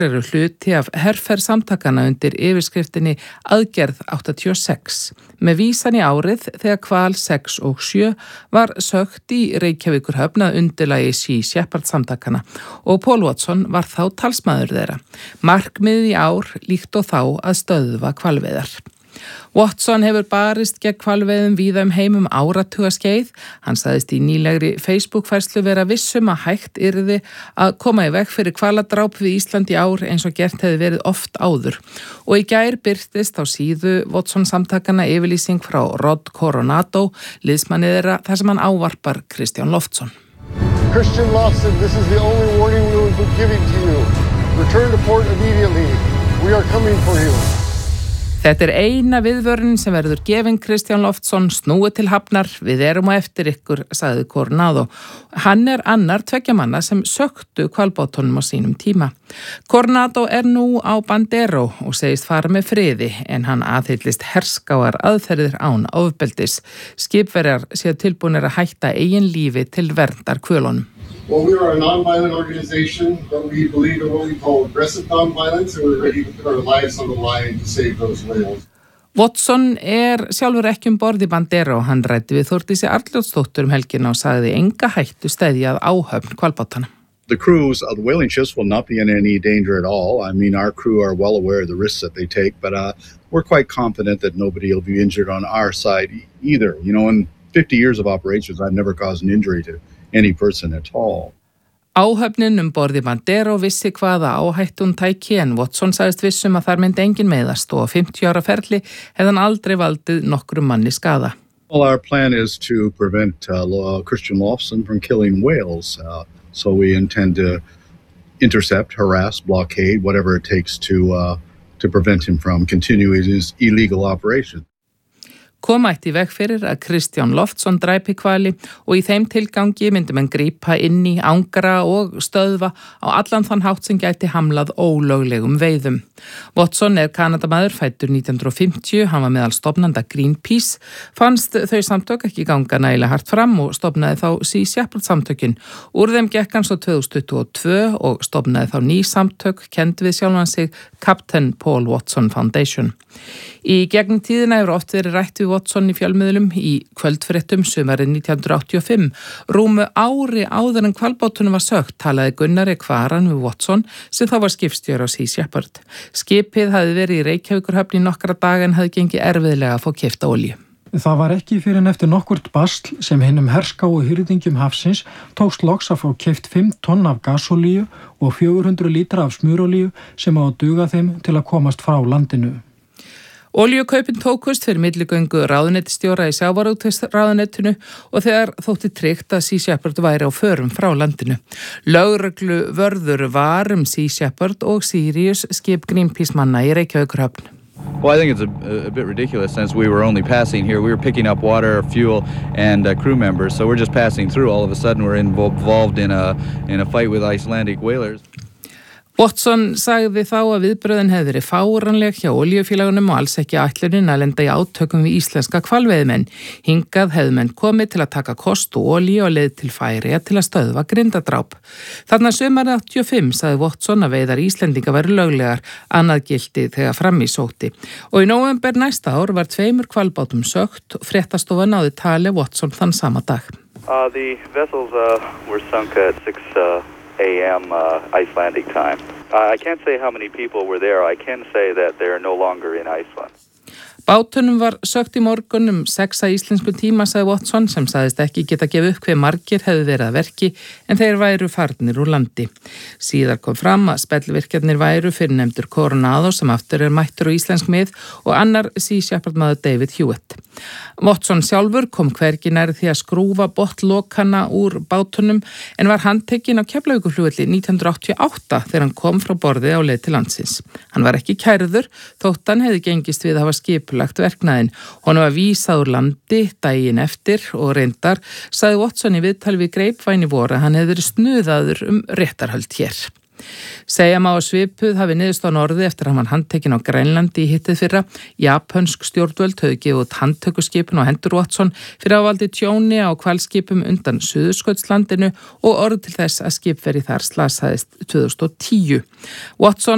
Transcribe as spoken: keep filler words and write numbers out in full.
eru hluti af herferð samtakana undir yfirskriftinni Aðgerð áttatíu og sex með vísan í árið þegar hval sex og sjö var sögt í Reykjavíkurhöfn að undirlagi Sea Shepherd samtakana og Paul Watson var þá talsmaður þeirra. Markmiðið í ár líkt og þá að stöðva hvalveiðar. Watson hefur barist gegn hvalveiðum víða um heim um áratugaskeið. Hann sagðist í nýlegri Facebook-færslu vera vissum að hægt yrði að koma í veg fyrir hvaladráp við Ísland í ár eins og gert hefði verið oft áður. Og í gær birtist á síðu Watson samtakana yfirlýsing frá Rod Coronado, liðsmanni þeirra, þar sem hann ávarpar Kristján Loftsson. Christian Loftsson, this is the only warning we will be giving to you. Return to port immediately. We are coming for you. Þetta er eina viðvörunin sem verður gefin Kristján Loftsson, snúið til hafnar, við erum á eftir ykkur, sagði Coronado. Hann er annar tveggja manna sem söktu hvalbátunum á sínum tíma. Coronado er nú á Bandero og segist fara með friði en hann aðhyllist herskáar aðferðir án ofbeldis. Skipverjar séu tilbúnir að hætta eigin lífi til verndar hvölunum. Well, we are a non-violent organization, but we believe in what we call aggressive non-violence, and we're ready to put our lives on the line to save those whales. Watson er sjálfur ekki um borð í Bandero. Hann ræddi við Þórdísi Arnljótsdóttur um helgina og sagði enga hættu steðjað áhöfn hvalbátana. The crews of the whaling ships will not be in any danger at all. I mean, our crew are well aware of the risks that they take, but uh, we're quite confident that nobody will be injured on our side either. You know, in fifty years of operations, I've never caused an injury to any person at all. Áhöfnin um borði Bandero vissi hvaða áhættu hún tæki en Watson sagðist vissum að þar myndi engin meiðast og á fimmtíu ára ferli hefði hann aldrei valdið nokkrum manni skaða. Well, our plan is to prevent uh, Christian Loftsson from killing whales. Uh, so we intend to intercept, harass, blockade, whatever it takes to, uh, to prevent him from continuing his illegal operation. Koma ætti í veg fyrir að Kristján Loftsson dræpi hvali og í þeim tilgangi myndi menn grípa inn í, angra og stöðva á allan þann hátt sem gæti hamlað ólöglegum veiðum. Watson er Kanadamaður, fæddur nítján hundruð og fimmtíu, hann var meðal stofnanda Greenpeace, fannst þau samtök ekki ganga nægilega hart fram og stofnaði þá Sea Shepherd samtökin. Úr þeim gekk hann svo tvö þúsund tuttugu og tvö og stofnaði þá ný samtök, kennd við sjálfan sig Captain Paul Watson Foundation. Í gegnum tíðina hefur oft verið rætt við Watson í fjölmiðlum í kvöldfréttum sumarið nítján hundruð áttatíu og fimm. Rúmu ári áður en hvalbátunum var sögt talaði Gunnari Kvaran við Watson sem þá var skipstjóri á Sea Shepherd. Skipið hafði verið í Reykjavíkurhöfn í nokkra daga en hafði gengið erfiðlega að fá keypta olíu. Það var ekki fyrir en eftir nokkurt basl sem hinum herskáu hirðingjum hafsins tókst loks að fá keypt fimm tonn af gasolíu og fjögur hundruð lítra af smurolíu sem á að duga þeim til að komast frá landinu. Olíukaupin tókust fyrir milligöngu ráðuneytisstjóra í sjávarútvegsráðuneytinu og þegar þótti tryggt að Sea Shepherd væri á förum frá landinu. Lögreglu vörður var um Sea Shepherd og Sirius skip Greenpeace manna í Reykjavíkurhöfn. Well, I think it's a, a bit ridiculous since we were only passing here. We were picking up water, fuel, and uh, crew members, so we're just passing through. All of a sudden, we're involved in a in a fight with Icelandic whalers. Watson sagði þá að viðbröðin hefði verið fáránleg hjá olíufélagunum og alls ekki ætlunin að lenda í átökum við íslenska hvalveiðimenn. Hingað hefðu menn komið til að taka kost og olíu og leið til Færeyja til að stöðva grindadráp. Þarna sumarið áttatíu og fimm sagði Watson að veiðar Íslendinga væru löglegar, annað gilti þegar fram í sótti. Og í nóvember næsta ár var tveimur hvalbátum sögt og fréttastofa náði tali Watson þann sama dag. Uh, the vessels uh, were sunk at six uh... a m uh, Icelandic time. Uh, I can't say how many people were there. I can say that they're no longer in Iceland. Bátunum var sögt í morgun um sex að íslensku tíma, sagði Watson, sem sagðist ekki geta gefið upp hve margir hefði verið að verki en þeir væru farnir úr landi. Síðar kom fram að spellvirkjarnir væru fyrir nefndur Coronado sem aftur er mættur á íslensk mið og annar Sea Shepherd maður David Hewitt. Watson sjálfur kom hvergi nær því að skrúfa botnlokana úr bátunum en var handtekinn á Keflavíkurflugvelli nítján hundruð áttatíu og átta þegar hann kom frá borði á leið til landsins. Hann var ekki kærður þótt hann hefði gengist við að hafa skipulagt verknaðinn. Honum var vísað úr landi daginn eftir og reyndar sagði Watson í viðtali við Grapevine í vor að hann hefði verið snuðaður um réttarhöld hér. Segja má að svipuð hafi niðurstaðan orðið eftir að hann var handtekinn á Grænlandi í hittið fyrra. Japönsk stjórnvöld höfðu gefið út handtökuskipun á hendur Watson fyrir að valdi tjóni á hvalskipum undan Suðurskautslandinu og orð til þess að skipverji þar slasaðist tvö þúsund og tíu. Watson